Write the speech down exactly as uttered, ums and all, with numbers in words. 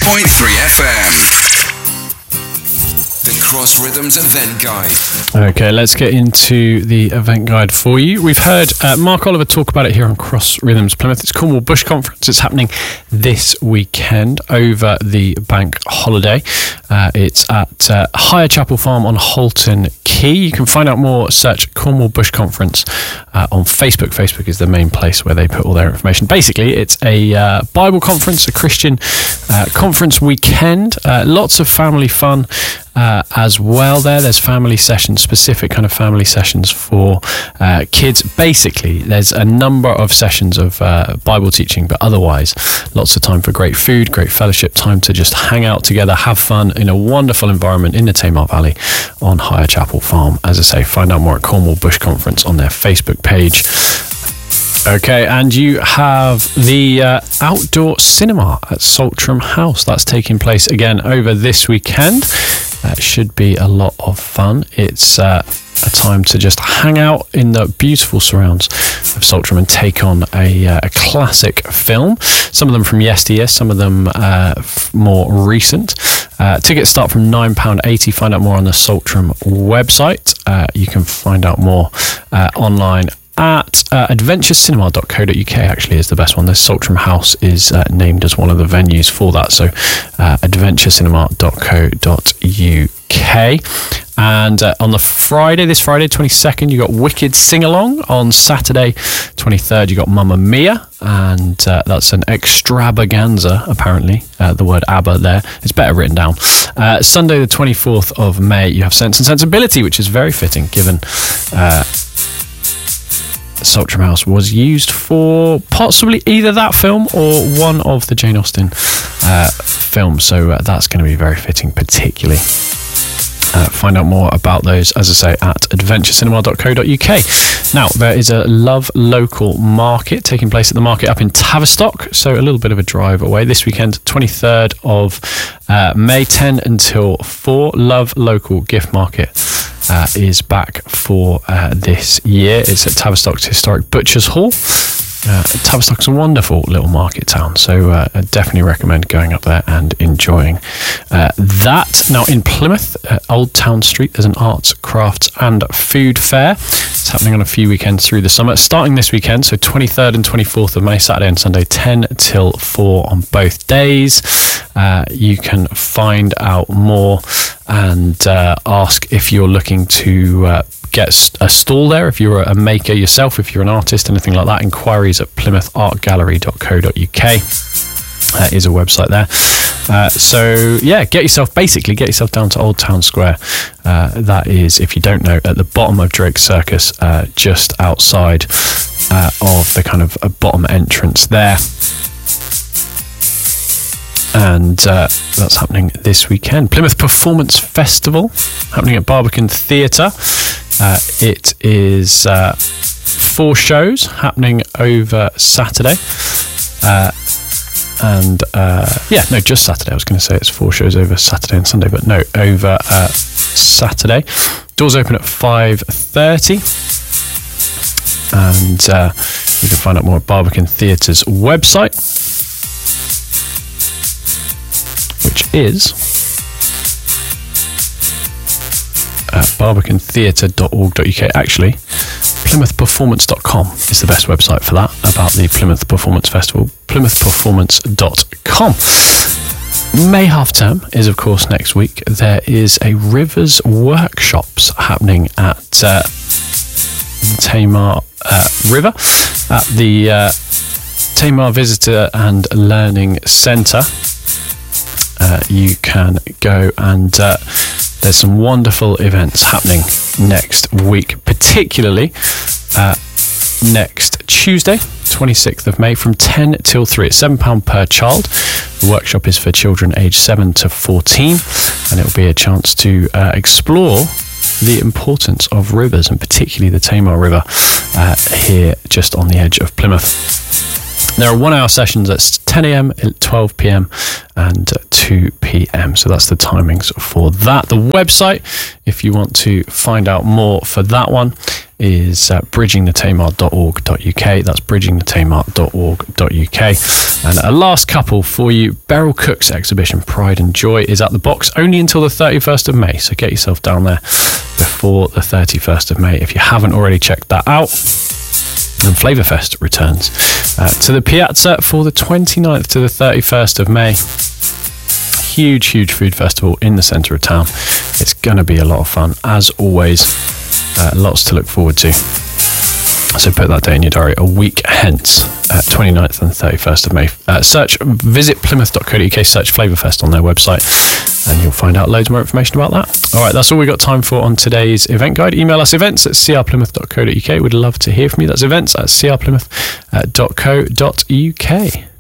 point three F M. The Cross Rhythms Event Guide. Okay, let's get into the event guide for you. We've heard uh, Mark Oliver talk about it here on Cross Rhythms Plymouth. It's Cornwall Bush Conference. It's happening this weekend over the bank holiday. Uh, it's at uh, Higher Chapel Farm on Holton Quay. You can find out more, search Cornwall Bush Conference uh, on Facebook. Facebook is the main place where they put all their information. Basically, it's a uh, Bible conference, a Christian uh, conference weekend. Uh, lots of family fun. Uh, as well there. There's family sessions, specific kind of family sessions for uh, kids. Basically, there's a number of sessions of uh, Bible teaching, but otherwise, lots of time for great food, great fellowship, time to just hang out together, have fun in a wonderful environment in the Tamar Valley on Higher Chapel Farm. As I say, find out more at Cornwall Bush Conference on their Facebook page. Okay, and you have the uh, outdoor cinema at Saltram House. That's taking place again over this weekend. That should be a lot of fun. It's uh, a time to just hang out in the beautiful surrounds of Saltram and take on a, uh, a classic film. Some of them from yesteryear, some of them uh, f- more recent. Uh, tickets start from nine pounds eighty. Find out more on the Saltram website. Uh, you can find out more uh, online at uh, adventure cinema dot co dot uk. Actually is the best one. The Saltram House is uh, named as one of the venues for that, so uh, adventure cinema dot co dot uk. And uh, on the Friday, this Friday twenty-second, you got Wicked Sing Along. On Saturday twenty-third, you got Mamma Mia, and uh, that's an extravaganza, apparently. Uh, the word ABBA there. It's better written down. Uh, Sunday the twenty-fourth of May, you have Sense and Sensibility, which is very fitting given uh, Saltram House was used for possibly either that film or one of the Jane Austen uh, films, so uh, that's going to be very fitting, particularly. Uh, find out more about those, as I say, at adventure cinema dot co dot uk. Now, there is a Love Local market taking place at the market up in Tavistock, so a little bit of a drive away this weekend, twenty-third of uh, May, ten until four. Love Local Gift Market uh, is back for uh, this year. It's at Tavistock's historic Butchers Hall. Uh, Tavistock's a wonderful little market town, so uh, I definitely recommend going up there and enjoying uh, that. Now in Plymouth, uh, Old Town Street, there's an arts, crafts and food fair. It's happening on a few weekends through the summer, starting this weekend, so twenty-third and twenty-fourth of May, Saturday and Sunday, ten till four on both days. Uh, you can find out more and uh, ask if you're looking to uh, get a stall there, if you're a maker yourself, if you're an artist, anything like that. Inquiries at plymouth art gallery dot co dot uk. Uh, is a website there. Uh, so yeah, get yourself, basically get yourself down to Old Town Square. Uh, that is, if you don't know, at the bottom of Drake Circus, uh, just outside uh, of the kind of bottom entrance there. And uh, that's happening this weekend. Plymouth Performance Festival, happening at Barbican Theatre. Uh, it is uh, four shows happening over Saturday. Uh, and uh, yeah, no, just Saturday. I was going to say it's four shows over Saturday and Sunday, but no, over uh, Saturday. Doors open at five thirty. And uh, you can find out more at Barbican Theatre's website, which is at barbican theatre dot org dot uk. Actually, plymouth performance dot com is the best website for that, about the Plymouth Performance Festival, plymouth performance dot com. May half term is, of course, next week. There is a Rivers Workshops happening at uh, Tamar uh, River, at the uh, Tamar Visitor and Learning Centre. Uh, you can go and uh, there's some wonderful events happening next week, particularly uh, next Tuesday, twenty-sixth of May, from ten till three. It's seven pounds per child. The workshop is for children aged seven to fourteen, and it will be a chance to uh, explore the importance of rivers, and particularly the Tamar River uh, here just on the edge of Plymouth. There are one-hour sessions at ten a.m, twelve p.m, and two p.m. So that's the timings for that. The website, if you want to find out more for that one, is uh, bridging the tamar dot org dot U K. That's bridging the tamar dot org dot U K. And a last couple for you. Beryl Cook's exhibition Pride and Joy is at the Box only until the thirty-first of May, so get yourself down there before the thirty-first of May if you haven't already checked that out. And Flavorfest returns uh, to the Piazza for the twenty-ninth to the thirty-first of May. Huge, huge food festival in the centre of town. It's going to be a lot of fun, as always. Uh, lots to look forward to. So put that day in your diary, a week hence, uh, twenty-ninth and thirty-first of May. Uh, search, visit plymouth dot co dot U K, search Flavorfest on their website, and you'll find out loads more information about that. All right, that's all we've got time for on today's event guide. Email us events at c r plymouth dot co dot U K. We'd love to hear from you. That's events at c r plymouth dot co dot U K.